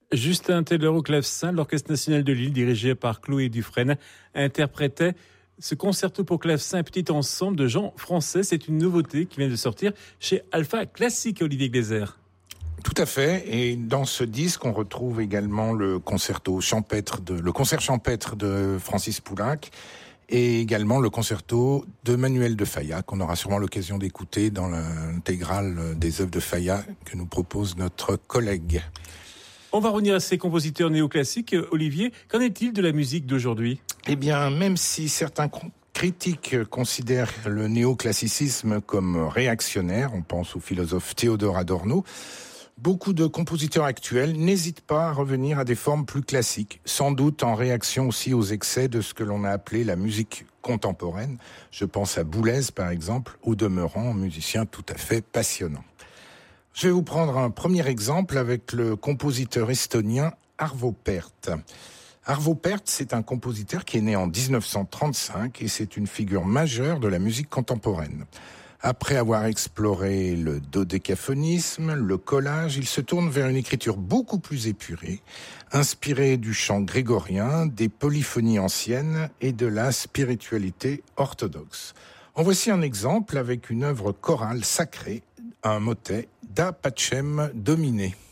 Justin Taylor au clavecin, l'Orchestre national de Lille, dirigé par Chloé Dufresne, interprétait ce concerto pour clavecin, petit ensemble de Jean Français. C'est une nouveauté qui vient de sortir chez Alpha Classique, Olivier Gleiser. Tout à fait. Et dans ce disque, on retrouve également le concert champêtre de Francis Poulenc et également le concerto de Manuel de Falla, qu'on aura sûrement l'occasion d'écouter dans l'intégrale des œuvres de Falla que nous propose notre collègue. On va revenir à ces compositeurs néoclassiques. Olivier, qu'en est-il de la musique d'aujourd'hui ? Eh bien, même si certains critiques considèrent le néoclassicisme comme réactionnaire, on pense au philosophe Théodore Adorno, beaucoup de compositeurs actuels n'hésitent pas à revenir à des formes plus classiques, sans doute en réaction aussi aux excès de ce que l'on a appelé la musique contemporaine. Je pense à Boulez, par exemple, au demeurant musicien tout à fait passionnant. Je vais vous prendre un premier exemple avec le compositeur estonien Arvo Pärt. Arvo Pärt, c'est un compositeur qui est né en 1935 et c'est une figure majeure de la musique contemporaine. Après avoir exploré le dodécaphonisme, le collage, il se tourne vers une écriture beaucoup plus épurée, inspirée du chant grégorien, des polyphonies anciennes et de la spiritualité orthodoxe. En voici un exemple avec une œuvre chorale sacrée, un motet Da Pacem Domine.